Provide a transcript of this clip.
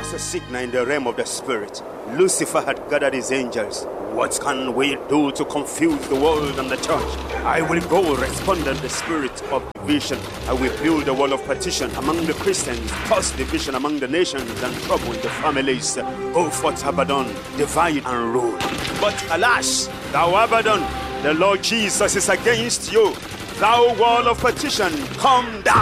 was a signal in the realm of the spirit. Lucifer had gathered his angels. What can we do to confuse the world and the church? I will go respond in the spirit of division. I will build a wall of partition among the Christians, cause division among the nations and trouble in the families. Go forth, Abaddon, divide and rule. But alas, thou Abaddon, the Lord Jesus is against you. Thou wall of partition, come down.